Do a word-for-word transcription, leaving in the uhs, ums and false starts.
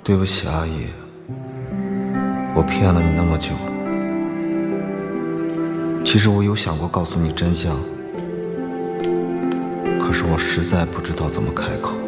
对不起，阿姨，我骗了你那么久。其实我有想过告诉你真相，可是我实在不知道怎么开口。